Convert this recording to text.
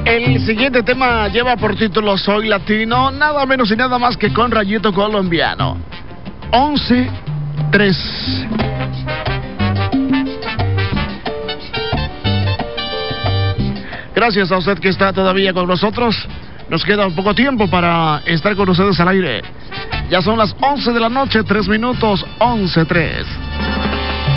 El siguiente tema lleva por título Soy Latino, nada menos y nada más que con Rayito Colombiano. 11-3. Gracias a usted que está todavía con nosotros. Nos queda un poco tiempo para estar con ustedes al aire. Ya son las 11 de la noche, 3 minutos, 11-3.